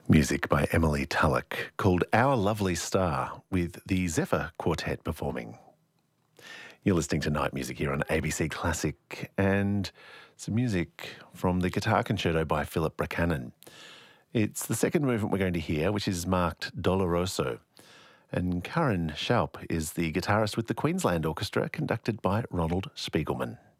Music by Emily Tulloch called Our Lovely Star with the Zephyr Quartet performing. You're listening to Night Music here on ABC Classic and some music from the Guitar Concerto by Philip Bracanen. It's the second movement we're going to hear, which is marked Doloroso. And Karin Schaup is the guitarist with the Queensland Orchestra, conducted by Ronald Spiegelman.